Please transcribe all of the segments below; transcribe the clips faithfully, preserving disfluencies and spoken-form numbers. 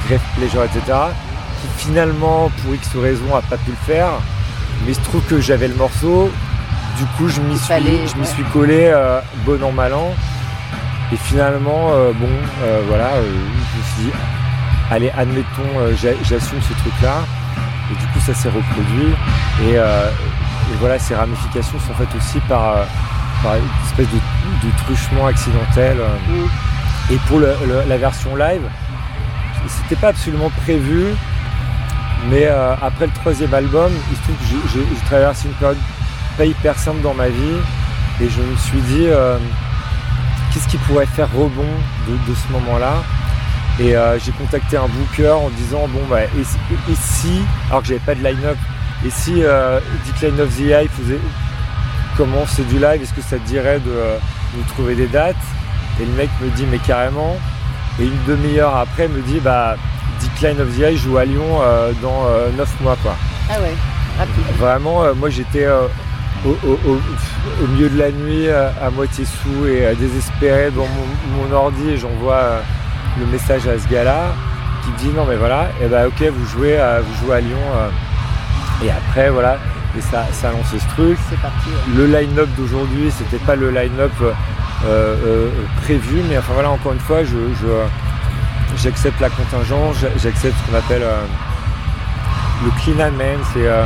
Grave Pleasure, et cetera, qui finalement, pour X raisons, n'a pas pu le faire. Mais il se trouve que j'avais le morceau, du coup je m'y suis, fallait, je m'y ouais. suis collé, euh, bon an, mal an. Et finalement, euh, bon, euh, voilà, euh, je me suis dit, allez, admettons, euh, j'a- j'assume ce truc-là. Et du coup, ça s'est reproduit. Et, euh, et voilà, ces ramifications sont faites aussi par, euh, par une espèce de, de truchement accidentel. euh. Mm. Et pour le, le- la version live, c'était pas absolument prévu. Mais euh, après le troisième album, il se trouve que j'ai, j'ai, j'ai traversé une période pas hyper simple dans ma vie. Et je me suis dit, euh, qu'est-ce qui pourrait faire rebond de, de ce moment-là? Et euh, j'ai contacté un booker en disant, bon, bah, et, et si, alors que j'avais pas de line-up, et si euh, Decline of the Eye faisait, comment c'est du live, est-ce que ça te dirait de euh, nous trouver des dates? Et le mec me dit, mais carrément. Et une demi-heure après, me dit, bah, Decline of the Eye joue à Lyon euh, dans euh, neuf mois, quoi. Ah ouais, rapide. Vraiment, euh, moi j'étais euh, au, au, au, au milieu de la nuit, euh, à moitié sous et euh, désespéré devant mon, mon ordi, et j'envoie euh, le message à ce gars-là qui me dit non mais voilà, et ben ok, vous jouez à, vous jouez à Lyon. euh, et après voilà, et ça, ça a lancé ce truc. C'est parti. Ouais. Le line-up d'aujourd'hui, c'était pas le line-up euh, euh, prévu, mais enfin voilà, encore une fois, je, je, j'accepte la contingence, j'accepte ce qu'on appelle euh, le clean amen, c'est euh,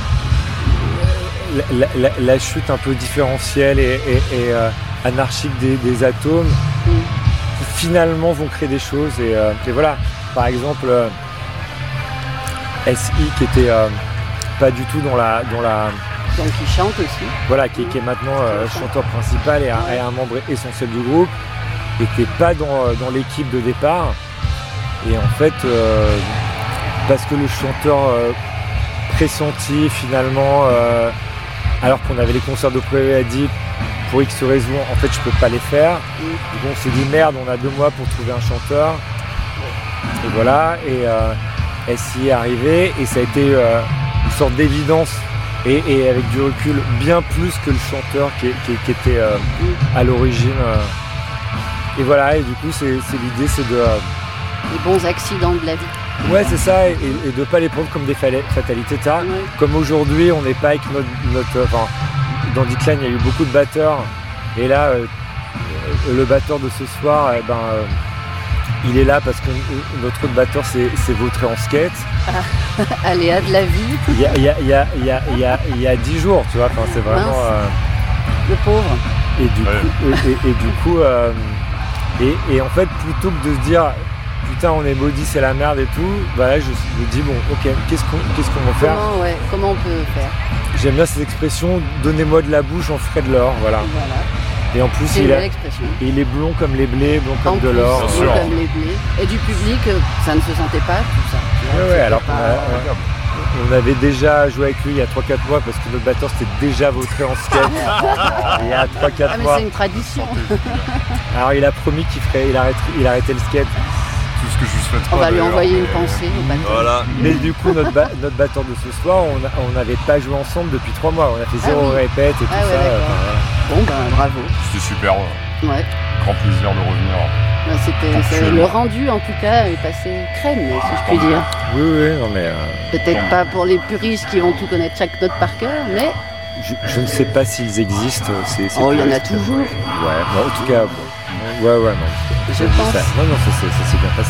la, la, la chute un peu différentielle et, et, et euh, anarchique des, des atomes Mm. qui finalement vont créer des choses. Et, euh, et voilà, par exemple, euh, S I qui était euh, pas du tout dans la, dans la Donc il chante aussi. voilà, qui, qui est maintenant euh, chanteur principal et un, et un membre essentiel du groupe, n'était pas dans, dans l'équipe de départ. Et en fait, euh, parce que le chanteur euh, pressenti finalement, euh, alors qu'on avait les concerts de prévu, a dit pour X raisons, en fait je peux pas les faire. Mm. Du coup on s'est dit merde, on a deux mois pour trouver un chanteur. Et voilà, et euh, S I est arrivé et ça a été euh, une sorte d'évidence. Et, et avec du recul, bien plus que le chanteur qui, qui, qui était euh, à l'origine. Euh. Et voilà, et du coup, c'est, c'est l'idée, c'est de... Euh, Les bons accidents de la vie. ouais, c'est ça, et, et de ne pas les prendre comme des fatalités. Tard. Ouais. Comme aujourd'hui, on n'est pas avec notre... notre enfin, dans Decline, il y a eu beaucoup de batteurs. Et là, euh, le batteur de ce soir, eh ben, euh, il est là parce que notre autre batteur s'est, s'est vautré en skate. Aléa de la vie. Il y a, il y a, il y a, il y a, il y a, il y a dix jours, tu vois, enfin, c'est vraiment... Euh, Le pauvre. et du Ouais. coup, et, et- et du coup euh, et, et en fait, plutôt que de se dire putain, on est maudit, c'est la merde et tout, bah là, je me dis bon, ok, qu'est-ce qu'on, qu'est-ce qu'on va faire? Comment, ouais, comment on peut faire? J'aime bien cette expression, donnez-moi de la bouche, j'en ferai de l'or, voilà. Voilà. Et en plus, C'est une il, belle a, expression. il est blond comme les blés, blond comme En de plus, l'or. Bien blond sûr. comme les blés. Et du public, euh, ça ne se sentait pas, tout ça. Tu vois, Ouais, ouais, c'était alors pas- qu'on a- on avait déjà joué avec lui il y a trois quatre mois parce que notre batteur s'était déjà vautré en skate il y a trois quatre Ah mais mois. c'est une tradition. Alors il a promis qu'il ferait, il arrêterait, il arrêtait le skate. Tout ce que je vous souhaite On pas, va lui d'ailleurs, envoyer une mais- pensée au batteur. Voilà. Mais du coup, notre, ba- notre batteur de ce soir, on a- on n'avait pas joué ensemble depuis trois mois. On a fait Ah zéro oui. répète et tout Ah ouais, ça. d'accord. enfin, voilà. Bon ben bravo. C'était super. Ouais. Grand plaisir de revenir. Ben, c'était, c'est- Ponctuellement. le rendu en tout cas est passé crème, si je puis dire. Oui, oui, non mais euh, Peut-être pas pour les puristes qui vont tout connaître chaque note par cœur, mais je, je ne sais pas s'ils existent. C'est, c'est oh il y en a triste. toujours. Ouais, bon, en tout cas, bon, ouais, ouais, non. Je Ça- pense. non, non, ça, c'est- ça s'est bien passé.